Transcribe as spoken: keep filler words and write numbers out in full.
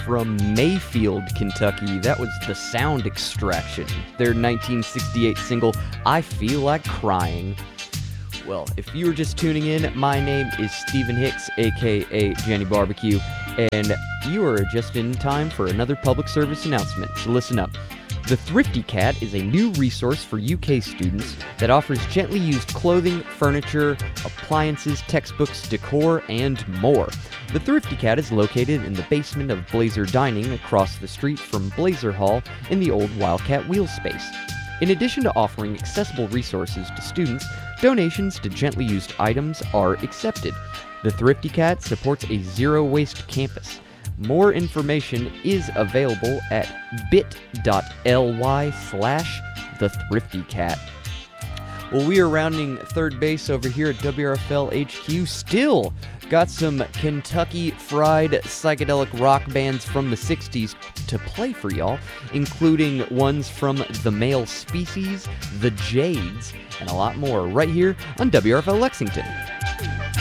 from Mayfield, Kentucky. That was The Sound Extraction, their nineteen sixty-eight single, I Feel Like Crying. Well, if you were just tuning in, my name is Stephen Hicks, aka Jenny Barbecue, and you are just in time for another public service announcement, so listen up. The Thrifty Cat is a new resource for U K students that offers gently used clothing, furniture, appliances, textbooks, decor, and more. The Thrifty Cat is located in the basement of Blazer Dining across the street from Blazer Hall in the old Wildcat Wheel space. In addition to offering accessible resources to students, donations to gently used items are accepted. The Thrifty Cat supports a zero-waste campus. More information is available at bit.ly slash the Thrifty Cat. Well, we are rounding third base over here at W R F L H Q. Still got some Kentucky fried psychedelic rock bands from the sixties to play for y'all, including ones from The Male Species, The Jades, and a lot more right here on W R F L Lexington.